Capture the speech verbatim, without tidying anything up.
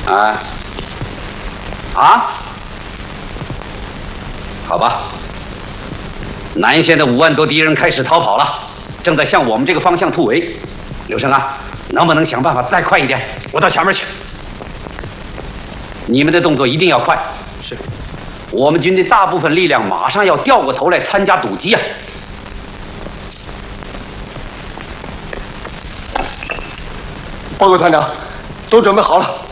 啊？啊？好吧。南线的五万多敌人开始逃跑了，正在向我们这个方向突围。刘生啊，能不能想办法再快一点？我到前面去。你们的动作一定要快。是。我们军队大部分力量马上要调过头来参加堵击啊！ 报告团长，都准备好了。